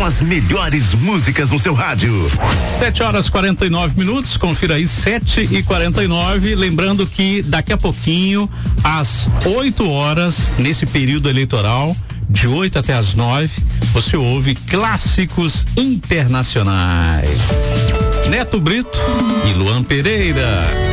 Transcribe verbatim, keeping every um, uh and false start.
com as melhores músicas no seu rádio. sete horas e quarenta e nove minutos, confira aí, sete e quarenta e nove. Lembrando que daqui a pouquinho, às oito horas, nesse período eleitoral, de oito até às nove, você ouve clássicos internacionais. Neto Brito e Luan Pereira.